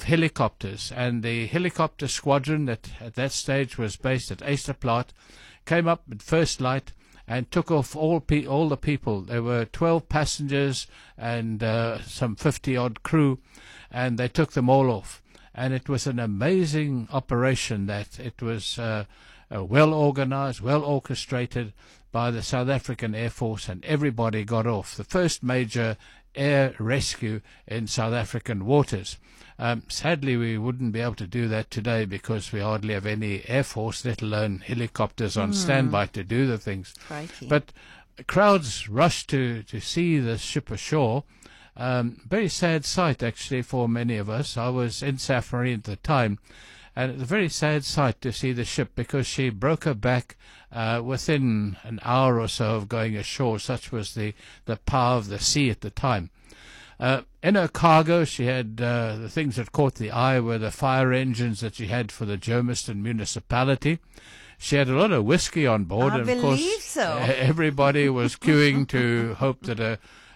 of helicopters, and the helicopter squadron that at that stage was based at Eysterplaat came up at first light and took off all the people. There were 12 passengers and some 50-odd crew, and they took them all off. And it was an amazing operation. That it was well organized, well orchestrated by the South African Air Force, and everybody got off. The first major air rescue in South African waters. Sadly, we wouldn't be able to do that today because we hardly have any air force, let alone helicopters on standby to do the things. Crikey. But crowds rushed to see the ship ashore. Very sad sight, actually, for many of us. I was in Safari at the time, and it was a very sad sight to see the ship because she broke her back within an hour or so of going ashore. Such was the power of the sea at the time. In her cargo, she had the things that caught the eye were the fire engines that she had for the Germiston municipality. She had a lot of whiskey on board, I and of course, believe so. Everybody was queuing to hope that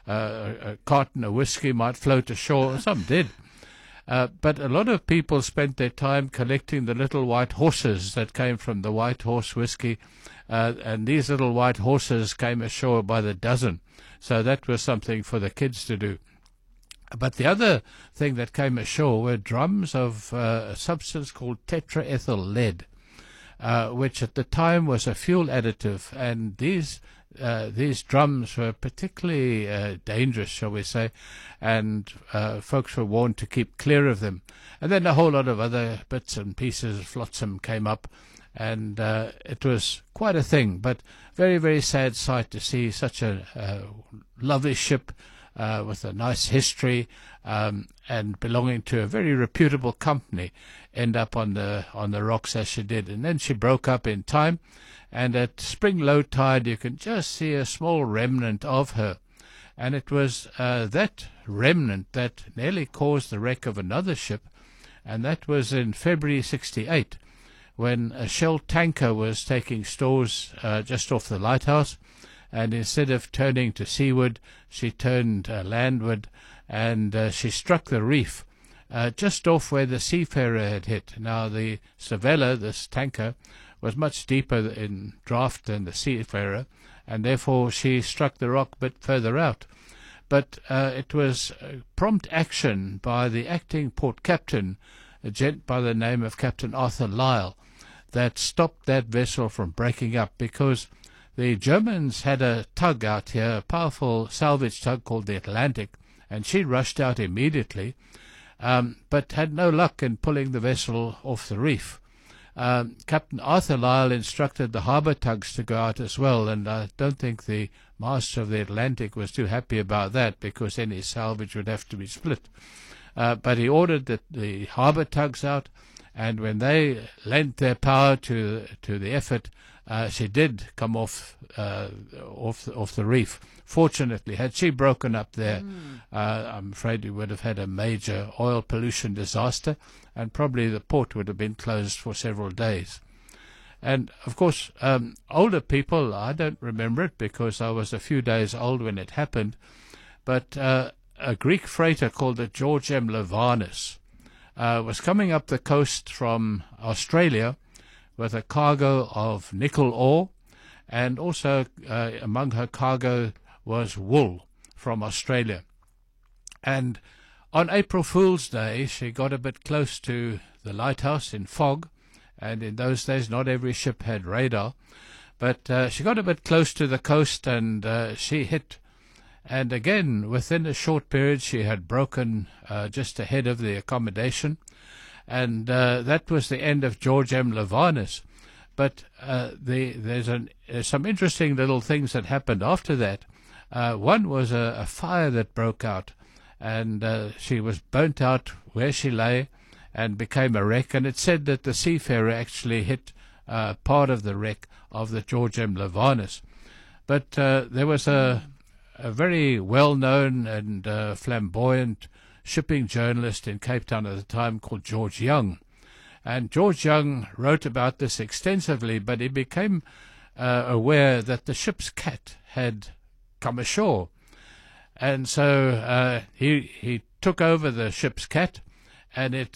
a carton of whiskey might float ashore. Some did. But a lot of people spent their time collecting the little white horses that came from the White Horse whiskey, and these little white horses came ashore by the dozen. So that was something for the kids to do. But the other thing that came ashore were drums of a substance called tetraethyl lead, which at the time was a fuel additive, and these drums were particularly dangerous, shall we say, and folks were warned to keep clear of them. And then a whole lot of other bits and pieces of flotsam came up, and it was quite a thing, but very, very sad sight to see such a lovely ship with a nice history and belonging to a very reputable company end up on the rocks as she did. And then she broke up in time, and at spring low tide you can just see a small remnant of her. And it was that remnant that nearly caused the wreck of another ship, and that was in February 1968, when a Shell tanker was taking stores just off the lighthouse, and instead of turning to seaward, she turned landward, and she struck the reef just off where the Seafarer had hit. Now, the Savella, this tanker, was much deeper in draft than the Seafarer, and therefore she struck the rock a bit further out. But it was prompt action by the acting port captain, a gent by the name of Captain Arthur Lyle, that stopped that vessel from breaking up, because the Germans had a tug out here, a powerful salvage tug called the Atlantic, and she rushed out immediately, but had no luck in pulling the vessel off the reef. Captain Arthur Lyle instructed the harbour tugs to go out as well, and I don't think the master of the Atlantic was too happy about that, because any salvage would have to be split. But he ordered the harbour tugs out, and when they lent their power to the effort, she did come off the reef. Fortunately, had she broken up there, I'm afraid we would have had a major oil pollution disaster, and probably the port would have been closed for several days. And, of course, older people, I don't remember it because I was a few days old when it happened, but a Greek freighter called the George M. Levanus was coming up the coast from Australia with a cargo of nickel ore, and also among her cargo was wool from Australia. And on April Fool's Day, she got a bit close to the lighthouse in fog, and in those days not every ship had radar, but she got a bit close to the coast, and she hit. And again, within a short period, she had broken just ahead of the accommodation, and that was the end of George M. Levanus. But there's some interesting little things that happened after that. One was a fire that broke out, and she was burnt out where she lay and became a wreck. And it said that the Seafarer actually hit part of the wreck of the George M. Levanus. But there was a very well-known and flamboyant shipping journalist in Cape Town at the time called George Young. And George Young wrote about this extensively, but he became aware that the ship's cat had come ashore. And so he took over the ship's cat, and it